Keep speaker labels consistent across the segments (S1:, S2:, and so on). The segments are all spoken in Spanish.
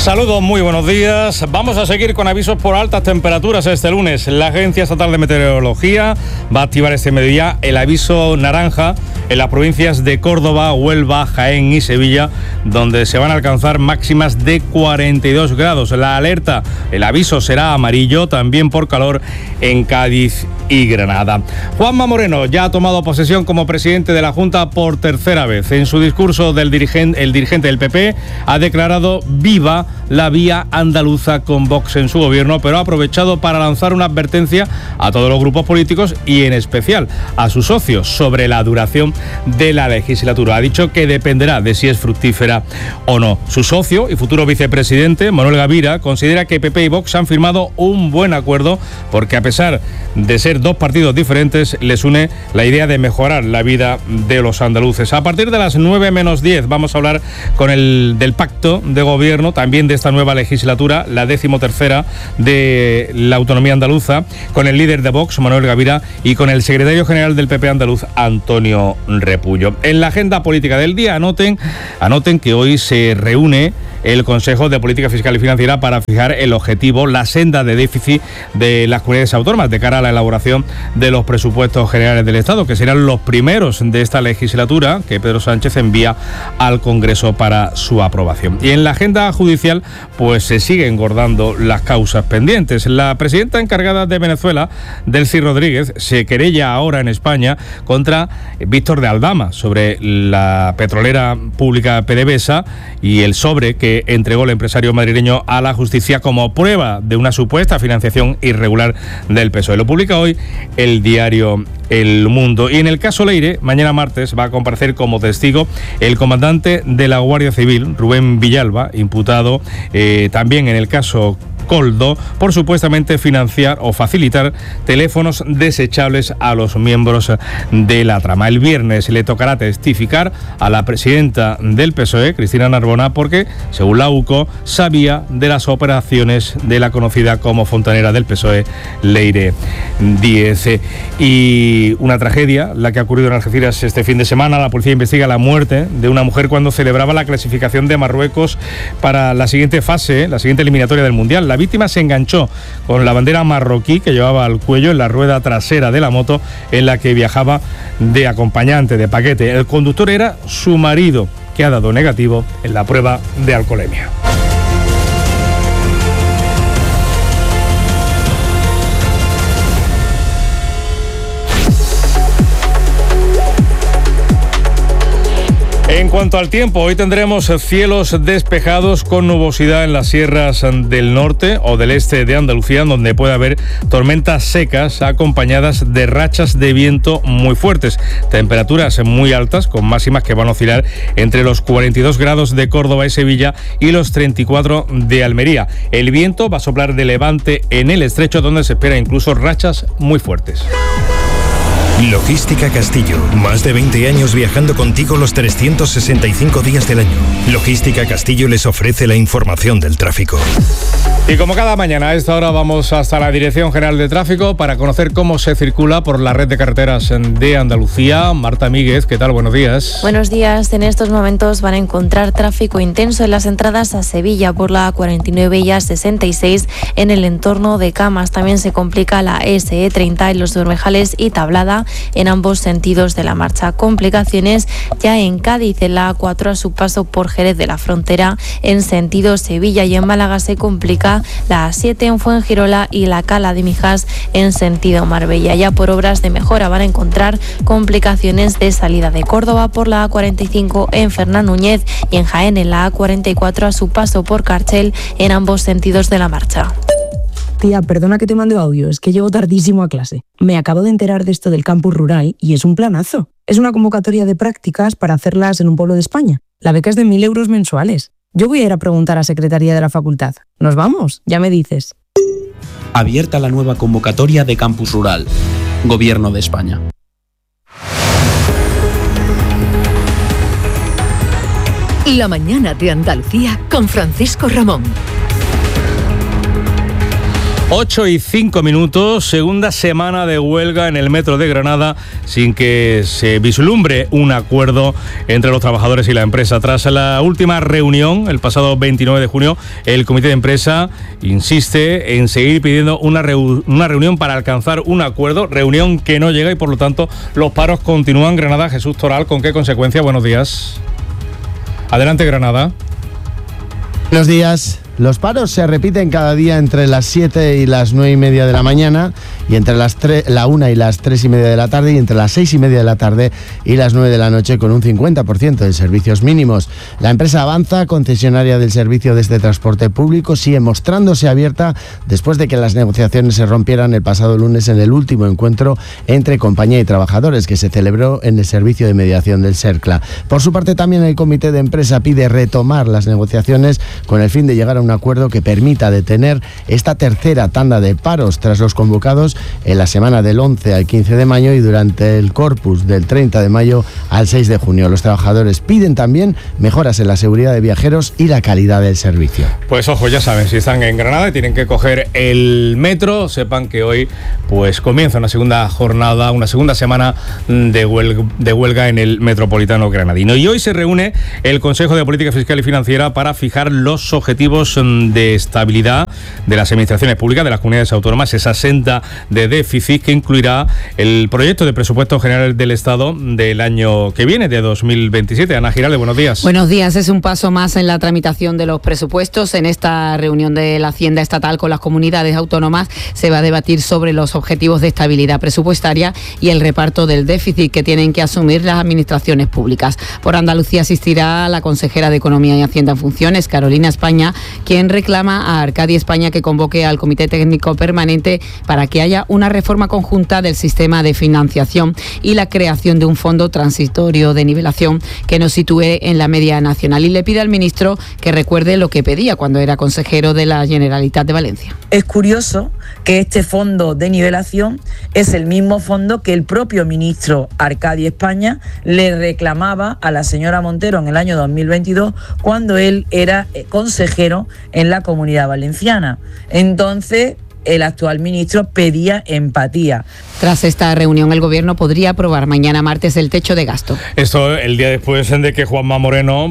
S1: Saludos, muy buenos días. Vamos a seguir con avisos por altas temperaturas este lunes. La Agencia Estatal de Meteorología va a activar este mediodía el aviso naranja en las provincias de Córdoba, Huelva, Jaén y Sevilla, donde se van a alcanzar máximas de 42 grados. La alerta, el aviso será amarillo también por calor en Cádiz y Granada. Juanma Moreno ya ha tomado posesión como presidente de la Junta por tercera vez. En su discurso el dirigente del PP ha declarado viva la vía andaluza con Vox en su gobierno, pero ha aprovechado para lanzar una advertencia a todos los grupos políticos y en especial a sus socios sobre la duración de la legislatura. Ha dicho que dependerá de si es fructífera o no. Su socio y futuro vicepresidente, Manuel Gavira, considera que PP y Vox han firmado un buen acuerdo porque, a pesar de ser dos partidos diferentes, les une la idea de mejorar la vida de los andaluces. A partir de las 9 menos 10 vamos a hablar del pacto de gobierno, también de esta nueva legislatura, la 13ª de la autonomía andaluza, con el líder de Vox, Manuel Gavira, y con el secretario general del PP andaluz, Antonio Repullo. En la agenda política del día, anoten que hoy se reúne el Consejo de Política Fiscal y Financiera para fijar el objetivo, la senda de déficit de las comunidades autónomas de cara a la elaboración de los presupuestos generales del Estado, que serán los primeros de esta legislatura que Pedro Sánchez envía al Congreso para su aprobación. Y en la agenda judicial, pues se siguen engordando las causas pendientes. La presidenta encargada de Venezuela, Delcy Rodríguez, se querella ahora en España contra Víctor de Aldama sobre la petrolera pública PDVSA y el sobre que entregó el empresario madrileño a la justicia como prueba de una supuesta financiación irregular del PSOE. Lo publica hoy el diario El Mundo. Y en el caso Leire, mañana martes va a comparecer como testigo el comandante de la Guardia Civil, Rubén Villalba, imputado también en el caso Coldo por supuestamente financiar o facilitar teléfonos desechables a los miembros de la trama. El viernes le tocará testificar a la presidenta del PSOE, Cristina Narbona, porque, según la UCO, sabía de las operaciones de la conocida como fontanera del PSOE, Leire Díez. Y una tragedia, la que ha ocurrido en Algeciras este fin de semana. La policía investiga la muerte de una mujer cuando celebraba la clasificación de Marruecos para la siguiente fase, la siguiente eliminatoria del Mundial. La víctima se enganchó con la bandera marroquí que llevaba al cuello en la rueda trasera de la moto en la que viajaba de acompañante, de paquete. El conductor era su marido, que ha dado negativo en la prueba de alcoholemia. En cuanto al tiempo, hoy tendremos cielos despejados con nubosidad en las sierras del norte o del este de Andalucía, donde puede haber tormentas secas acompañadas de rachas de viento muy fuertes. Temperaturas muy altas, con máximas que van a oscilar entre los 42 grados de Córdoba y Sevilla y los 34 de Almería. El viento va a soplar de levante en el estrecho, donde se espera incluso rachas muy fuertes.
S2: Logística Castillo, más de 20 años viajando contigo los 365 días del año. Logística Castillo les ofrece la información del tráfico.
S1: Y como cada mañana a esta hora vamos hasta la Dirección General de Tráfico para conocer cómo se circula por la red de carreteras de Andalucía. Marta Míguez, ¿qué tal? Buenos días.
S3: Buenos días. En estos momentos van a encontrar tráfico intenso en las entradas a Sevilla por la A49 y A66 en el entorno de Camas. También se complica la SE30 en Los Bermejales y Tablada en ambos sentidos de la marcha. Complicaciones ya en Cádiz, en la A4 a su paso por Jerez de la Frontera en sentido Sevilla, y en Málaga se complica la A7 en Fuengirola y la Cala de Mijas en sentido Marbella. Ya por obras de mejora van a encontrar complicaciones de salida de Córdoba por la A45 en Fernán Núñez y en Jaén en la A44 a su paso por Carchel en ambos sentidos de la marcha.
S4: Tía, perdona que te mande audio, es que llego tardísimo a clase. Me acabo de enterar de esto del campus rural y es un planazo. Es una convocatoria de prácticas para hacerlas en un pueblo de España. La beca es de 1.000 euros mensuales. Yo voy a ir a preguntar a Secretaría de la Facultad. ¿Nos vamos? Ya me dices.
S5: Abierta la nueva convocatoria de campus rural. Gobierno de España.
S6: La mañana de Andalucía con Francisco Ramón.
S1: 8:05, segunda semana de huelga en el metro de Granada sin que se vislumbre un acuerdo entre los trabajadores y la empresa. Tras la última reunión, el pasado 29 de junio, el comité de empresa insiste en seguir pidiendo una reunión para alcanzar un acuerdo, reunión que no llega y por lo tanto los paros continúan. Granada, Jesús Toral, ¿con qué consecuencia? Buenos días. Adelante, Granada.
S7: Buenos días. Los paros se repiten cada día entre las 7 y las 9 y media de la mañana y entre la 1 y las 3 y media de la tarde y entre las 6 y media de la tarde y las 9 de la noche con un 50% de servicios mínimos. La empresa Avanza, concesionaria del servicio de este transporte público, sigue mostrándose abierta después de que las negociaciones se rompieran el pasado lunes en el último encuentro entre compañía y trabajadores que se celebró en el servicio de mediación del SERCLA. Por su parte, también el comité de empresa pide retomar las negociaciones con el fin de llegar a un acuerdo que permita detener esta tercera tanda de paros tras los convocados en la semana del 11 al 15 de mayo y durante el corpus del 30 de mayo al 6 de junio. Los trabajadores piden también mejoras en la seguridad de viajeros y la calidad del servicio.
S1: Pues ojo, ya saben, si están en Granada y tienen que coger el metro, sepan que hoy pues comienza una segunda jornada, una segunda semana de huelga en el metropolitano granadino. Y hoy se reúne el Consejo de Política Fiscal y Financiera para fijar los objetivos de estabilidad de las administraciones públicas de las comunidades autónomas, esa senda de déficit que incluirá el proyecto de presupuesto general del Estado del año que viene, de 2027. Ana Giralde, buenos días.
S8: Buenos días. Es un paso más en la tramitación de los presupuestos. En esta reunión de la Hacienda Estatal con las comunidades autónomas se va a debatir sobre los objetivos de estabilidad presupuestaria y el reparto del déficit que tienen que asumir las administraciones públicas. Por Andalucía asistirá la consejera de Economía y Hacienda en funciones, Carolina España, quien reclama a Arcadia España que convoque al Comité Técnico Permanente para que haya una reforma conjunta del sistema de financiación y la creación de un fondo transitorio de nivelación que nos sitúe en la media nacional. Y le pide al ministro que recuerde lo que pedía cuando era consejero de la Generalitat de Valencia.
S9: Es curioso que este fondo de nivelación es el mismo fondo que el propio ministro Arcadia España le reclamaba a la señora Montero en el año 2022 cuando él era consejero en la Comunidad Valenciana. Entonces, el actual ministro pedía empatía.
S8: Tras esta reunión, el Gobierno podría aprobar mañana martes el techo de gasto.
S1: Esto el día después de que Juanma Moreno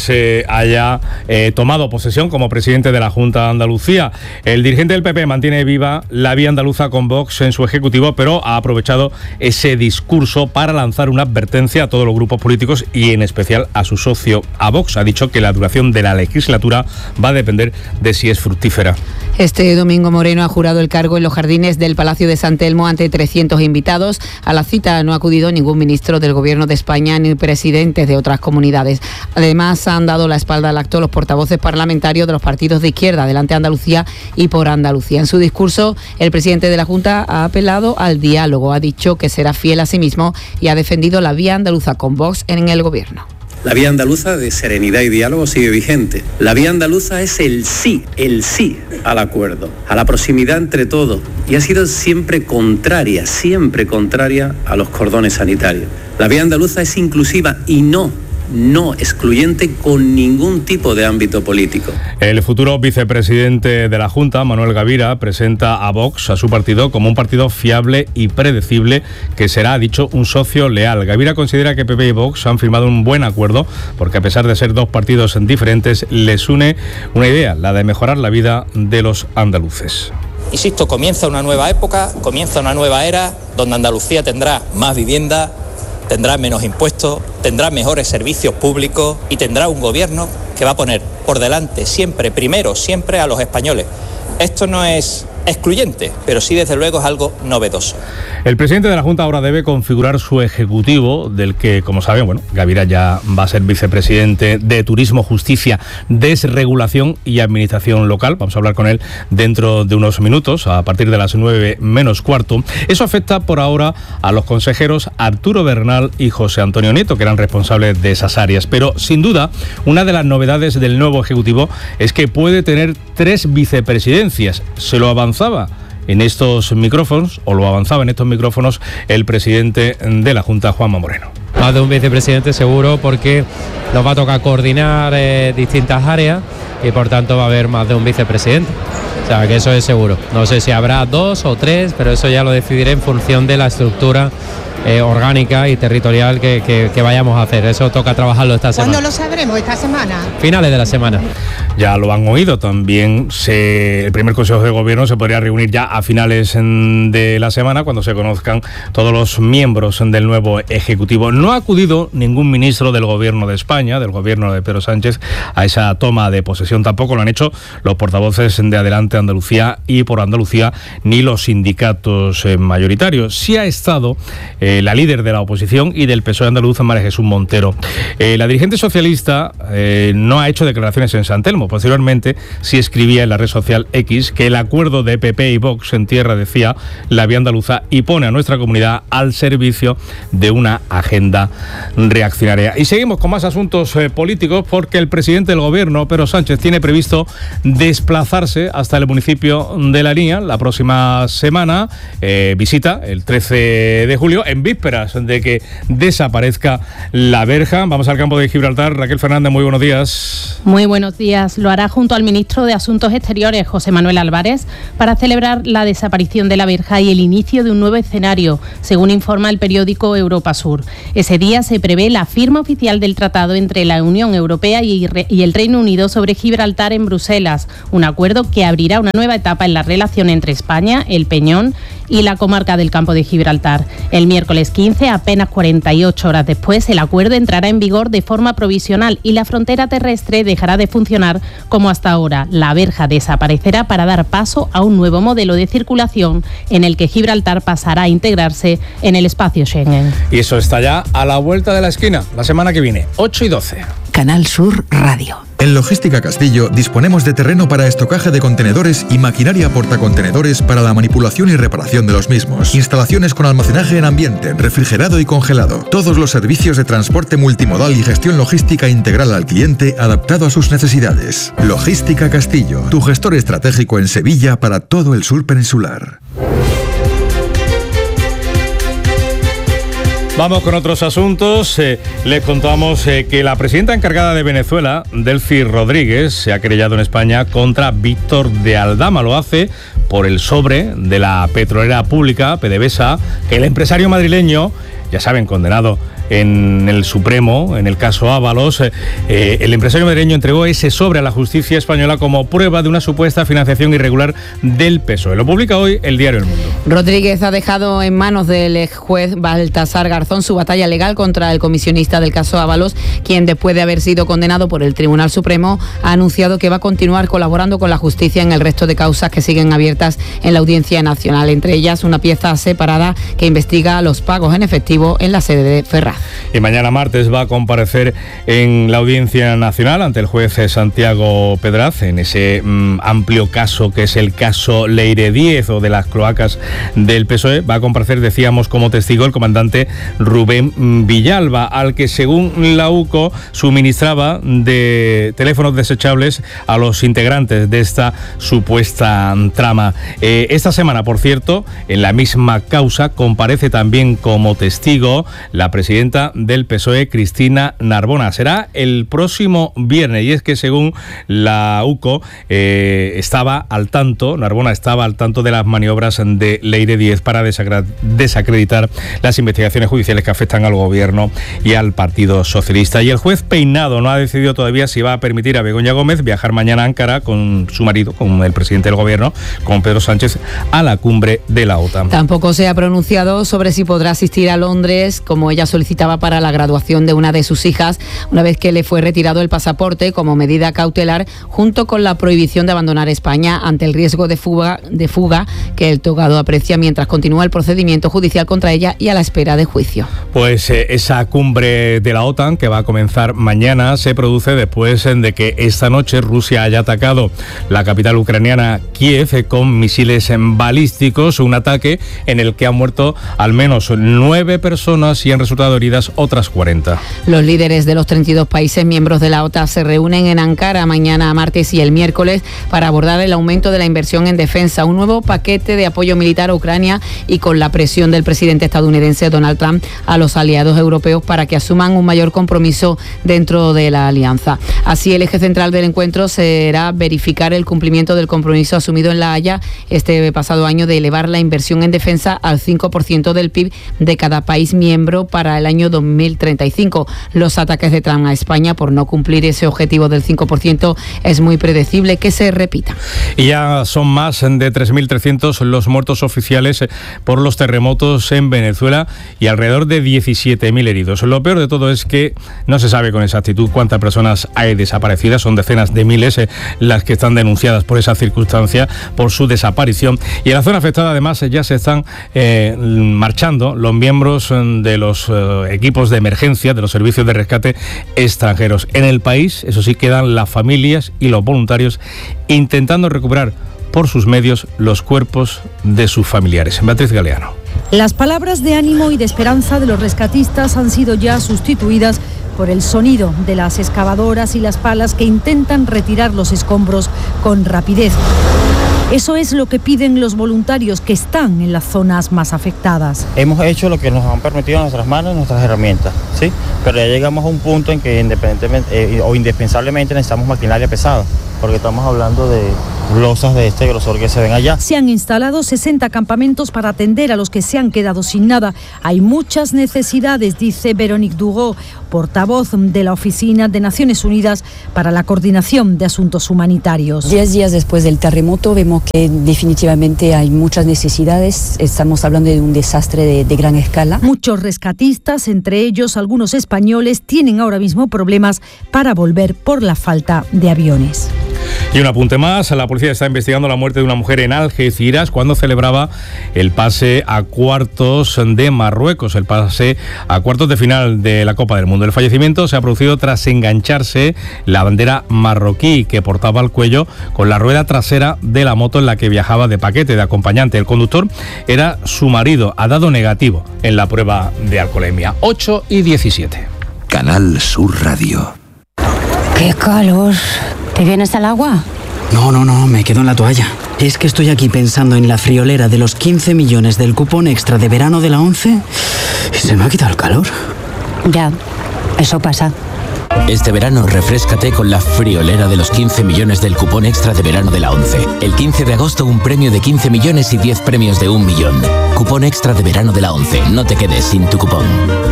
S1: haya tomado posesión como presidente de la Junta de Andalucía. El dirigente del PP mantiene viva la vía andaluza con Vox en su ejecutivo, pero ha aprovechado ese discurso para lanzar una advertencia a todos los grupos políticos y en especial a su socio, a Vox. Ha dicho que la duración de la legislatura va a depender de si es fructífera.
S8: Este domingo Moreno ha jurado el cargo en los jardines del Palacio de San Telmo ante 300 invitados. A la cita no ha acudido ningún ministro del Gobierno de España ni presidentes de otras comunidades. Además, han dado la espalda al acto los portavoces parlamentarios de los partidos de izquierda, Adelante Andalucía y Por Andalucía. En su discurso, el presidente de la Junta ha apelado al diálogo, ha dicho que será fiel a sí mismo y ha defendido la vía andaluza con Vox en el Gobierno.
S10: La vía andaluza de serenidad y diálogo sigue vigente. La vía andaluza es el sí al acuerdo, a la proximidad entre todos. Y ha sido siempre contraria a los cordones sanitarios. La vía andaluza es inclusiva y no excluyente con ningún tipo de ámbito político.
S1: El futuro vicepresidente de la Junta, Manuel Gavira, presenta a Vox, a su partido, como un partido fiable y predecible que será, ha dicho, un socio leal. Gavira considera que PP y Vox han firmado un buen acuerdo porque a pesar de ser dos partidos diferentes, les une una idea, la de mejorar la vida de los andaluces.
S11: Insisto, comienza una nueva época, comienza una nueva era donde Andalucía tendrá más vivienda, tendrá menos impuestos, tendrá mejores servicios públicos y tendrá un gobierno que va a poner por delante siempre a los españoles. Esto no es excluyente, pero sí desde luego es algo novedoso.
S1: El presidente de la Junta ahora debe configurar su ejecutivo, del que, como saben, Gavira ya va a ser vicepresidente de Turismo, Justicia, Desregulación y Administración Local. Vamos a hablar con él dentro de unos minutos, a partir de las 9 menos cuarto. Eso afecta por ahora a los consejeros Arturo Bernal y José Antonio Nieto, que eran responsables de esas áreas. Pero, sin duda, una de las novedades del nuevo ejecutivo es que puede tener 3 vicepresidencias. Se lo avanzaba en estos micrófonos, el presidente de la Junta, Juanma Moreno.
S12: Más de un vicepresidente seguro, porque nos va a tocar coordinar distintas áreas y por tanto va a haber más de un vicepresidente. O sea, que eso es seguro. No sé si habrá 2 o 3, pero eso ya lo decidiré en función de la estructura orgánica y territorial que vayamos a hacer. Eso toca trabajarlo esta semana.
S13: ¿Cuándo lo sabremos? ¿Esta semana?
S12: Finales de la semana.
S1: Ya lo han oído también. El primer Consejo de Gobierno se podría reunir ya a finales de la semana, cuando se conozcan todos los miembros del nuevo Ejecutivo. No ha acudido ningún ministro del Gobierno de España, del Gobierno de Pedro Sánchez, a esa toma de posesión. Tampoco lo han hecho los portavoces de Adelante Andalucía y Por Andalucía, ni los sindicatos mayoritarios. Sí ha estado la líder de la oposición y del PSOE andaluz, María Jesús Montero. La dirigente socialista no ha hecho declaraciones en San Telmo. Posteriormente sí escribía en la red social X que el acuerdo de PP y Vox en tierra, decía, la vía andaluza y pone a nuestra comunidad al servicio de una agenda reaccionaria. Y seguimos con más asuntos políticos, porque el presidente del Gobierno, Pedro Sánchez, tiene previsto desplazarse hasta el municipio de La Línea la próxima semana. Visita el 13 de julio, en vísperas de que desaparezca la verja. Vamos al campo de Gibraltar. Raquel Fernández, muy buenos días.
S14: Muy buenos días. Lo hará junto al ministro de Asuntos Exteriores, José Manuel Álvarez, para celebrar la desaparición de la verja y el inicio de un nuevo escenario, según informa el periódico Europa Sur. Ese día se prevé la firma oficial del tratado entre la Unión Europea y el Reino Unido sobre Gibraltar en Bruselas, un acuerdo que abrirá una nueva etapa en la relación entre España, el Peñón y la comarca del Campo de Gibraltar. El miércoles 15, apenas 48 horas después, el acuerdo entrará en vigor de forma provisional y la frontera terrestre dejará de funcionar como hasta ahora. La verja desaparecerá para dar paso a un nuevo modelo de circulación en el que Gibraltar pasará a integrarse en el espacio Schengen.
S1: Y eso está ya a la vuelta de la esquina, la semana que viene, 8 y 12.
S6: Canal Sur Radio.
S15: En Logística Castillo disponemos de terreno para estocaje de contenedores y maquinaria portacontenedores para la manipulación y reparación de los mismos. Instalaciones con almacenaje en ambiente, refrigerado y congelado. Todos los servicios de transporte multimodal y gestión logística integral al cliente adaptado a sus necesidades. Logística Castillo, tu gestor estratégico en Sevilla para todo el sur peninsular.
S1: Vamos con otros asuntos. Les contamos que la presidenta encargada de Venezuela, Delcy Rodríguez, se ha querellado en España contra Víctor de Aldama. Lo hace por el sobre de la petrolera pública, PDVSA, que el empresario madrileño, ya saben, condenado en el Supremo, en el caso Ábalos, el empresario madrileño entregó ese sobre a la justicia española como prueba de una supuesta financiación irregular del PSOE. Lo publica hoy el diario El Mundo.
S8: Rodríguez ha dejado en manos del ex juez Baltasar Garzón su batalla legal contra el comisionista del caso Ábalos, quien, después de haber sido condenado por el Tribunal Supremo, ha anunciado que va a continuar colaborando con la justicia en el resto de causas que siguen abiertas en la Audiencia Nacional, entre ellas una pieza separada que investiga los pagos en efectivo en la sede de Ferraz.
S1: Y mañana martes va a comparecer en la Audiencia Nacional ante el juez Santiago Pedraz en ese amplio caso que es el caso Leire 10 o de las cloacas del PSOE. Va a comparecer, decíamos, como testigo el comandante Rubén Villalba, al que, según la UCO, suministraba de teléfonos desechables a los integrantes de esta supuesta trama. Esta semana, por cierto, en la misma causa comparece también como testigo la presidenta del PSOE, Cristina Narbona. Será el próximo viernes, y es que, según la UCO, Narbona estaba al tanto de las maniobras de Leire 10 para desacreditar las investigaciones judiciales que afectan al gobierno y al Partido Socialista. Y el juez Peinado no ha decidido todavía si va a permitir a Begoña Gómez viajar mañana a Ankara con su marido, con el presidente del gobierno, con Pedro Sánchez, a la cumbre de la OTAN.
S8: Tampoco se ha pronunciado sobre si podrá asistir a Londres, como ella solicitaba para la graduación de una de sus hijas, una vez que le fue retirado el pasaporte como medida cautelar, junto con la prohibición de abandonar España ante el riesgo de fuga que el togado aprecia mientras continúa el procedimiento judicial contra ella y a la espera de juicio.
S1: Pues esa cumbre de la OTAN, que va a comenzar mañana, se produce después de que esta noche Rusia haya atacado la capital ucraniana, Kiev, con misiles balísticos, un ataque en el que han muerto al menos 9 personas y han resultado heridos heridas otras 40.
S8: Los líderes de los 32 países miembros de la OTAN se reúnen en Ankara mañana martes y el miércoles para abordar el aumento de la inversión en defensa, un nuevo paquete de apoyo militar a Ucrania y con la presión del presidente estadounidense Donald Trump a los aliados europeos para que asuman un mayor compromiso dentro de la alianza. Así, el eje central del encuentro será verificar el cumplimiento del compromiso asumido en La Haya este pasado año de elevar la inversión en defensa al 5% del PIB de cada país miembro para el año 2035. Los ataques de Trump a España por no cumplir ese objetivo del 5% es muy predecible que se repita.
S1: Y ya son más de 3.300 los muertos oficiales por los terremotos en Venezuela y alrededor de 17.000 heridos. Lo peor de todo es que no se sabe con exactitud cuántas personas hay desaparecidas, son decenas de miles las que están denunciadas por esa circunstancia, por su desaparición. Y en la zona afectada además ya se están marchando los miembros de los equipos de emergencia, de los servicios de rescate extranjeros. En el país, eso sí, quedan las familias y los voluntarios intentando recuperar por sus medios los cuerpos de sus familiares. Beatriz Galeano.
S13: Las palabras de ánimo y de esperanza de los rescatistas han sido ya sustituidas por el sonido de las excavadoras y las palas que intentan retirar los escombros con rapidez. Eso es lo que piden los voluntarios que están en las zonas más afectadas.
S16: Hemos hecho lo que nos han permitido nuestras manos y nuestras herramientas, ¿sí? Pero ya llegamos a un punto en que independientemente o indispensablemente necesitamos maquinaria pesada, porque estamos hablando de losas de este grosor que se ven allá.
S13: Se han instalado 60 campamentos para atender a los que se han quedado sin nada. Hay muchas necesidades, dice Véronique Dugó, portavoz de la Oficina de Naciones Unidas para la Coordinación de Asuntos Humanitarios.
S17: 10 días después del terremoto vemos que definitivamente hay muchas necesidades. Estamos hablando de un desastre de gran escala.
S13: Muchos rescatistas, entre ellos algunos españoles, tienen ahora mismo problemas para volver por la falta de aviones.
S1: Y un apunte más, la policía está investigando la muerte de una mujer en Algeciras cuando celebraba el pase a cuartos de Marruecos, el pase a cuartos de final de la Copa del Mundo. El fallecimiento se ha producido tras engancharse la bandera marroquí que portaba al cuello con la rueda trasera de la moto en la que viajaba de paquete, de acompañante. El conductor era su marido, ha dado negativo en la prueba de alcoholemia. 8:17.
S6: Canal Sur Radio.
S18: ¡Qué calor! ¿Te vienes al agua?
S19: No, me quedo en la toalla. Es que estoy aquí pensando en la friolera de los 15 millones del cupón extra de verano de la 11 y se me ha quitado el calor.
S18: Ya, eso pasa.
S20: Este verano refréscate con la friolera de los 15 millones del cupón extra de verano de la 11. El 15 de agosto un premio de 15 millones y 10 premios de 1 millón. Cupón extra de verano de la 11. No te quedes sin tu cupón.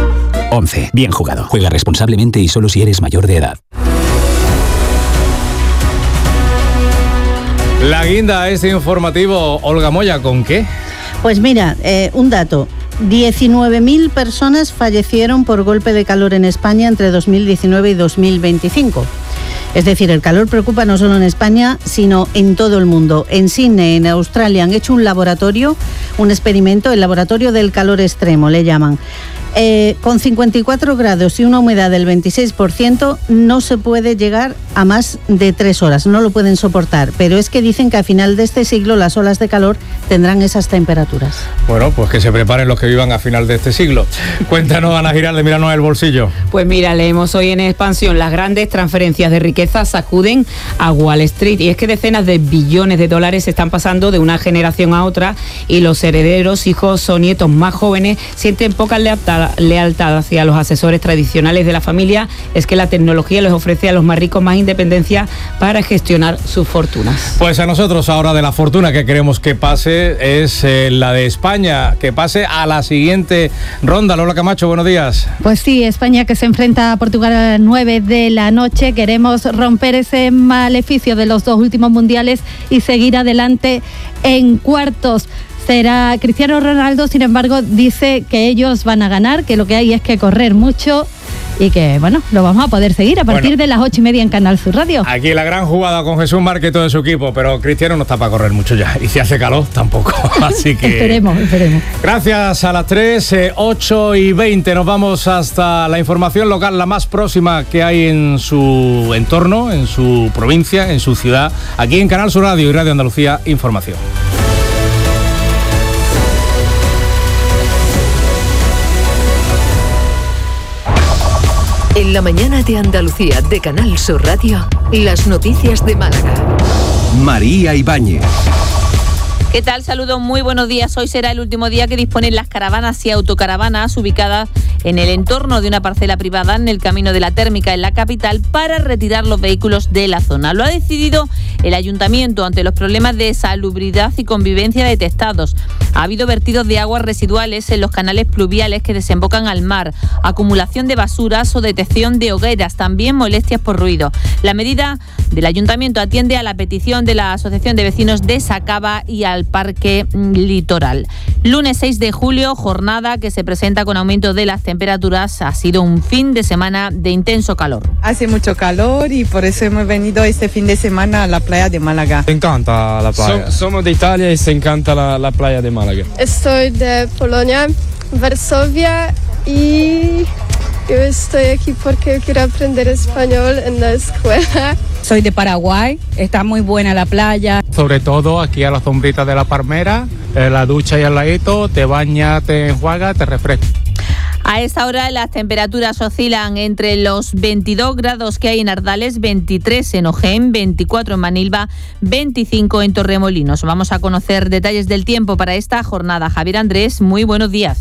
S5: 11. Bien jugado. Juega responsablemente y solo si eres mayor de edad.
S1: La guinda a este informativo, Olga Moya, ¿con qué?
S21: Pues mira, un dato. 19.000 personas fallecieron por golpe de calor en España entre 2019 y 2025. Es decir, el calor preocupa no solo en España, sino en todo el mundo. En Sydney, en Australia, han hecho un laboratorio, un experimento, el laboratorio del calor extremo, le llaman. Con 54 grados y una humedad del 26% no se puede llegar a más de 3 horas, no lo pueden soportar, pero es que dicen que a final de este siglo las olas de calor tendrán esas temperaturas.
S1: Bueno, pues que se preparen los que vivan a final de este siglo. Cuéntanos, Ana Giralde, míranos el bolsillo.
S8: Pues mira, leemos hoy en Expansión, las grandes transferencias de riqueza sacuden a Wall Street, y es que decenas de billones de dólares están pasando de una generación a otra y los herederos, hijos o nietos más jóvenes sienten poca lealtad hacia los asesores tradicionales de la familia. Es que la tecnología les ofrece a los más ricos más independencia para gestionar sus fortunas.
S1: Pues a nosotros ahora de la fortuna que queremos que pase es la de España, que pase a la siguiente ronda. Lola Camacho, buenos días.
S22: Pues sí, España que se enfrenta a Portugal a las 9 de la noche. Queremos romper ese maleficio de los 2 últimos mundiales y seguir adelante en cuartos. Será Cristiano Ronaldo, sin embargo, dice que ellos van a ganar, que lo que hay es que correr mucho y que, bueno, lo vamos a poder seguir a partir de las 8:30 en Canal Sur Radio.
S1: Aquí la gran jugada con Jesús Márquez y todo su equipo, pero Cristiano no está para correr mucho ya, y si hace calor tampoco, así que...
S22: Esperemos.
S1: Gracias. A las 3, 8:20, nos vamos hasta la información local, la más próxima que hay en su entorno, en su provincia, en su ciudad, aquí en Canal Sur Radio y Radio Andalucía Información.
S2: En la mañana de Andalucía de Canal Sur Radio, las noticias de Málaga.
S6: María Ibáñez.
S3: ¿Qué tal? Saludos, muy buenos días. Hoy será el último día que disponen las caravanas y autocaravanas ubicadas en el entorno de una parcela privada en el Camino de la Térmica en la capital para retirar los vehículos de la zona. Lo ha decidido el ayuntamiento ante los problemas de salubridad y convivencia detectados. Ha habido vertidos de aguas residuales en los canales pluviales que desembocan al mar, acumulación de basuras o detección de hogueras, también molestias por ruido. La medida del ayuntamiento atiende a la petición de la Asociación de Vecinos de Sacaba y al Parque Litoral. Lunes 6 de julio, jornada que se presenta con aumento de las temperaturas. Ha sido un fin de semana de intenso calor.
S23: Hace mucho calor y por eso hemos venido este fin de semana a la playa de Málaga.
S24: Me encanta la playa. Somos de Italia y se encanta la playa de Málaga.
S25: Estoy de Polonia, Varsovia, y yo estoy aquí porque quiero aprender español en la escuela.
S26: Soy de Paraguay, está muy buena la playa.
S27: Sobre todo aquí a la sombrita de la palmera, la ducha y al ladito, te bañas, te enjuagas, te refrescas.
S3: A esta hora las temperaturas oscilan entre los 22 grados que hay en Ardales, 23 en Ojén, 24 en Manilva, 25 en Torremolinos. Vamos a conocer detalles del tiempo para esta jornada. Javier Andrés, muy buenos días.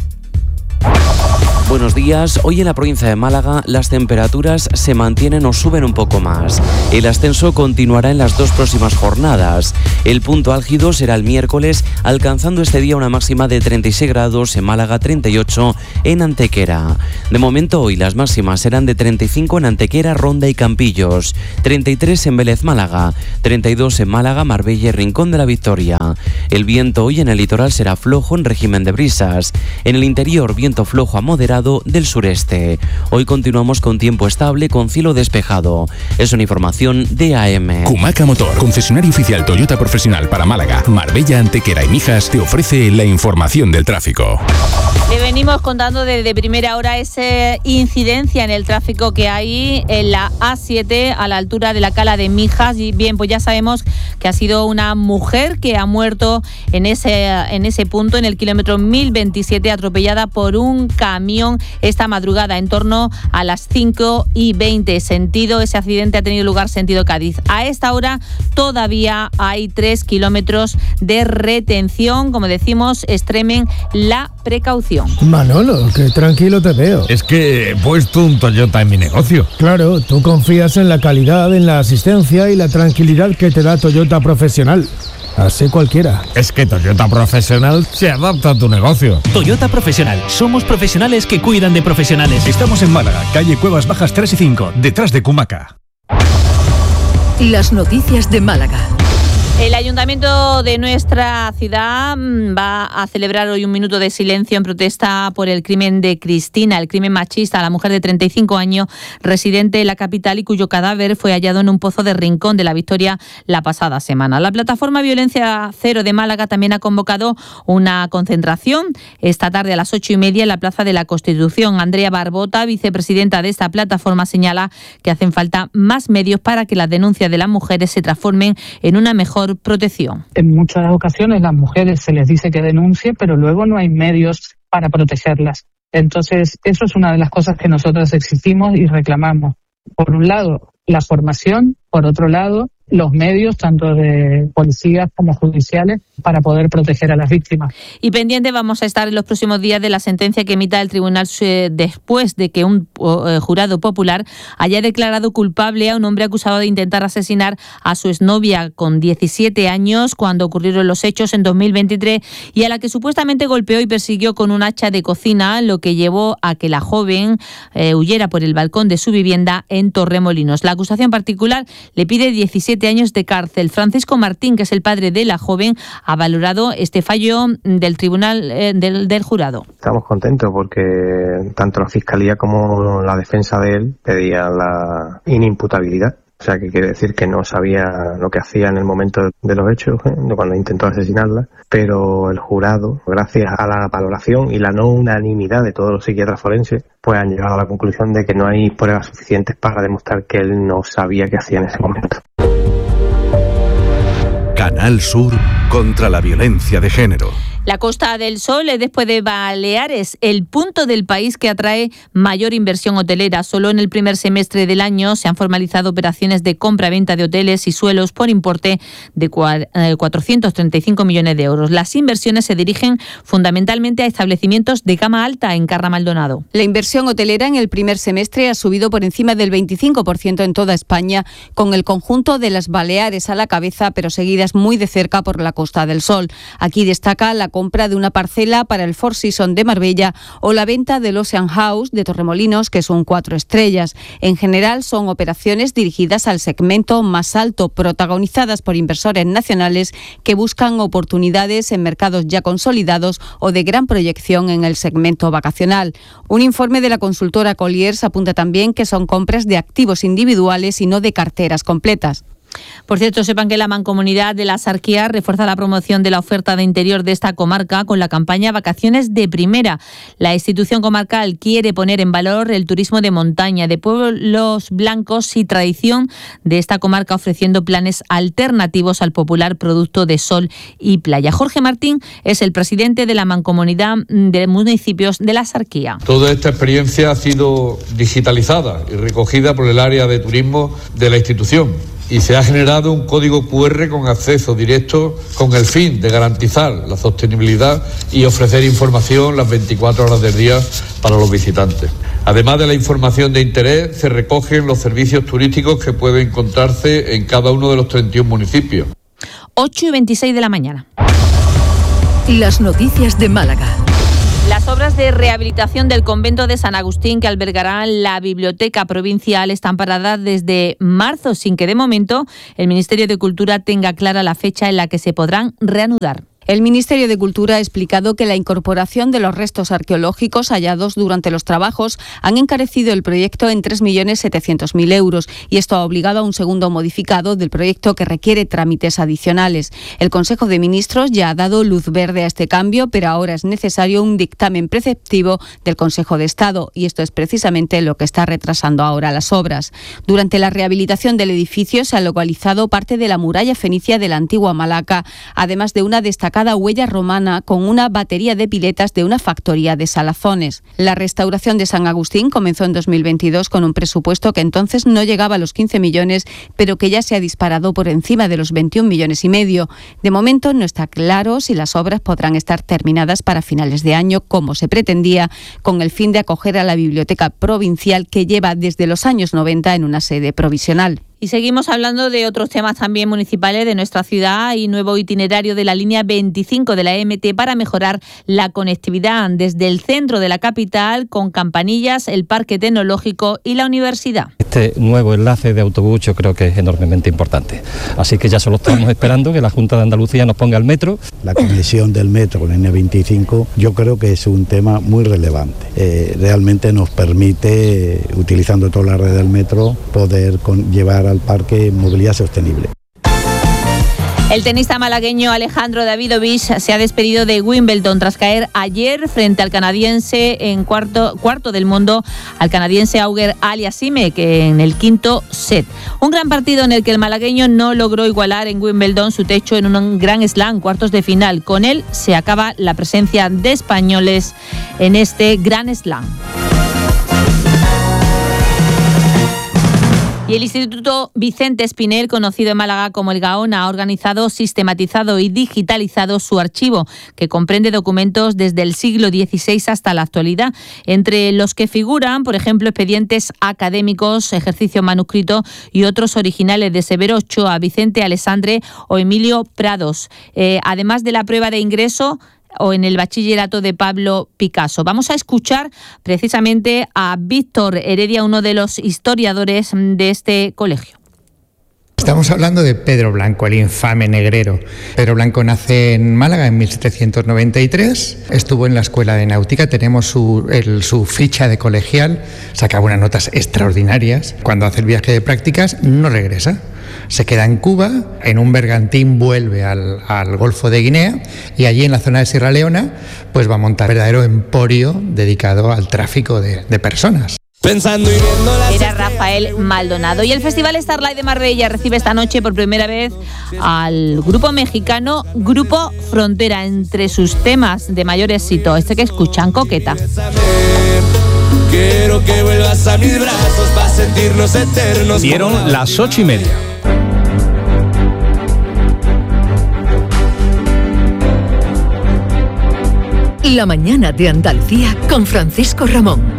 S28: Buenos días. Hoy en la provincia de Málaga las temperaturas se mantienen o suben un poco más. El ascenso continuará en las dos próximas jornadas. El punto álgido será el miércoles, alcanzando este día una máxima de 36 grados en Málaga, 38 en Antequera. De momento hoy las máximas serán de 35 en Antequera, Ronda y Campillos, 33 en Vélez Málaga, 32 en Málaga, Marbella y Rincón de la Victoria. El viento hoy en el litoral será flojo en régimen de brisas. En el interior, viento flojo a moderado del sureste. Hoy continuamos con tiempo estable con cielo despejado. Es una información de AM.
S29: Kumaca Motor, concesionario oficial Toyota profesional para Málaga, Marbella, Antequera y Mijas, te ofrece la información del tráfico.
S3: Le venimos contando desde primera hora esa incidencia en el tráfico que hay en la A7 a la altura de la Cala de Mijas. Y bien, pues ya sabemos que ha sido una mujer que ha muerto en ese punto, en el kilómetro 1027, atropellada por un camión esta madrugada en torno a las 5:20. Ese accidente ha tenido lugar sentido Cádiz. A esta hora todavía hay 3 kilómetros de retención. Como decimos, extremen la precaución.
S30: Manolo, qué tranquilo te veo.
S31: Es que he puesto un Toyota en mi negocio.
S30: Claro, tú confías en la calidad, en la asistencia y la tranquilidad que te da Toyota Profesional. Así cualquiera.
S31: Es que Toyota Profesional se adapta a tu negocio.
S32: Toyota Profesional. Somos profesionales que cuidan de profesionales.
S31: Estamos en Málaga, calle Cuevas Bajas 3 y 5, detrás de Kumaca.
S2: Las noticias de Málaga.
S3: El ayuntamiento de nuestra ciudad va a celebrar hoy un minuto de silencio en protesta por el crimen de Cristina, el crimen machista, la mujer de 35 años, residente en la capital y cuyo cadáver fue hallado en un pozo de Rincón de la Victoria la pasada semana. La plataforma Violencia Cero de Málaga también ha convocado una concentración esta tarde a las 8:30 en la Plaza de la Constitución. Andrea Barbota, vicepresidenta de esta plataforma, señala que hacen falta más medios para que las denuncias de las mujeres se transformen en una mejor protección.
S33: En muchas ocasiones las mujeres se les dice que denuncien, pero luego no hay medios para protegerlas. Entonces, eso es una de las cosas que nosotros exigimos y reclamamos. Por un lado, la formación, por otro lado, los medios, tanto de policías como judiciales, para poder proteger a las víctimas.
S3: Y pendiente vamos a estar en los próximos días de la sentencia que emita el tribunal después de que un jurado popular haya declarado culpable a un hombre acusado de intentar asesinar a su exnovia con 17 años cuando ocurrieron los hechos en 2023 y a la que supuestamente golpeó y persiguió con un hacha de cocina, lo que llevó a que la joven huyera por el balcón de su vivienda en Torremolinos. La acusación particular le pide 17 años de cárcel. Francisco Martín, que es el padre de la joven, ha valorado este fallo del tribunal del jurado.
S34: Estamos contentos porque tanto la Fiscalía como la defensa de él pedían la inimputabilidad. O sea, que quiere decir que no sabía lo que hacía en el momento de los hechos, cuando intentó asesinarla, pero el jurado, gracias a la valoración y la no unanimidad de todos los psiquiatras forenses, pues han llegado a la conclusión de que no hay pruebas suficientes para demostrar que él no sabía qué hacía en ese momento.
S6: Canal Sur contra la violencia de género.
S3: La Costa del Sol es, después de Baleares, el punto del país que atrae mayor inversión hotelera. Solo en el primer semestre del año se han formalizado operaciones de compra-venta de hoteles y suelos por importe de 435 millones de euros. Las inversiones se dirigen fundamentalmente a establecimientos de gama alta en Carra Maldonado.
S4: La inversión hotelera en el primer semestre ha subido por encima del 25% en toda España, con el conjunto de las Baleares a la cabeza, pero seguidas muy de cerca por la Costa del Sol. Aquí destaca la compra de una parcela para el Four Seasons de Marbella o la venta del Ocean House de Torremolinos, que son 4 estrellas. En general son operaciones dirigidas al segmento más alto, protagonizadas por inversores nacionales que buscan oportunidades en mercados ya consolidados o de gran proyección en el segmento vacacional. Un informe de la consultora Colliers apunta también que son compras de activos individuales y no de carteras completas.
S3: Por cierto, sepan que la Mancomunidad de la Sarquía refuerza la promoción de la oferta de interior de esta comarca con la campaña Vacaciones de Primera. La institución comarcal quiere poner en valor el turismo de montaña, de pueblos blancos y tradición de esta comarca, ofreciendo planes alternativos al popular producto de sol y playa. Jorge Martín es el presidente de la Mancomunidad de Municipios de la Sarquía.
S7: Toda esta experiencia ha sido digitalizada y recogida por el área de turismo de la institución, y se ha generado un código QR con acceso directo con el fin de garantizar la sostenibilidad y ofrecer información las 24 horas del día para los visitantes. Además de la información de interés, se recogen los servicios turísticos que pueden encontrarse en cada uno de los 31 municipios.
S3: 8:26 de la mañana.
S2: Las noticias de Málaga.
S3: Las obras de rehabilitación del convento de San Agustín, que albergará la biblioteca provincial, están paradas desde marzo, sin que de momento el Ministerio de Cultura tenga clara la fecha en la que se podrán reanudar.
S4: El Ministerio de Cultura ha explicado que la incorporación de los restos arqueológicos hallados durante los trabajos han encarecido el proyecto en 3.700.000 euros y esto ha obligado a un segundo modificado del proyecto que requiere trámites adicionales. El Consejo de Ministros ya ha dado luz verde a este cambio, pero ahora es necesario un dictamen preceptivo del Consejo de Estado y esto es precisamente lo que está retrasando ahora las obras. Durante la rehabilitación del edificio se ha localizado parte de la muralla fenicia de la antigua Malaca, además de una destacada huella romana con una batería de piletas de una factoría de salazones. La restauración de San Agustín comenzó en 2022 con un presupuesto que entonces no llegaba a los 15 millones, pero que ya se ha disparado por encima de los 21,5 millones. De momento no está claro si las obras podrán estar terminadas para finales de año, como se pretendía, con el fin de acoger a la biblioteca provincial que lleva desde los años 90 en una sede provisional.
S3: Y seguimos hablando de otros temas también municipales de nuestra ciudad y nuevo itinerario de la línea 25 de la MT para mejorar la conectividad desde el centro de la capital con Campanillas, el Parque Tecnológico y la Universidad.
S9: Este nuevo enlace de autobús yo creo que es enormemente importante. Así que ya solo estamos esperando que la Junta de Andalucía nos ponga el metro.
S10: La conexión del metro con N25 yo creo que es un tema muy relevante. Realmente nos permite, utilizando toda la red del metro, poder llevar al parque movilidad sostenible.
S3: El tenista malagueño Alejandro Davidovich se ha despedido de Wimbledon tras caer ayer frente al canadiense en cuarto del mundo, al canadiense Auger Aliassime, que en el quinto set. Un gran partido en el que el malagueño no logró igualar en Wimbledon su techo en un Grand Slam, cuartos de final. Con él se acaba la presencia de españoles en este Grand Slam. Y el Instituto Vicente Espinel, conocido en Málaga como el Gaón, ha organizado, sistematizado y digitalizado su archivo, que comprende documentos desde el siglo XVI hasta la actualidad, entre los que figuran, por ejemplo, expedientes académicos, ejercicio manuscrito y otros originales de Severo Ochoa, Vicente Alessandre o Emilio Prados, además de la prueba de ingreso o en el bachillerato de Pablo Picasso. Vamos a escuchar precisamente a Víctor Heredia, uno de los historiadores de este colegio.
S11: Estamos hablando de Pedro Blanco, el infame negrero. Pedro Blanco nace en Málaga en 1793, estuvo en la escuela de náutica, tenemos su ficha de colegial, sacaba unas notas extraordinarias. Cuando hace el viaje de prácticas no regresa, se queda en Cuba, en un bergantín vuelve al Golfo de Guinea y allí en la zona de Sierra Leona pues va a montar un verdadero emporio dedicado al tráfico de personas.
S1: Pensando y viendo
S3: Era Rafael Maldonado. Y el Festival Starlight de Marbella recibe esta noche por primera vez al grupo mexicano Grupo Frontera, entre sus temas de mayor éxito, este que escuchan, Coqueta.
S1: Quiero que vuelvas a mis brazos para sentirnos eternos.
S31: Dieron las 8:30.
S2: La mañana de Andalucía con Francisco Ramón.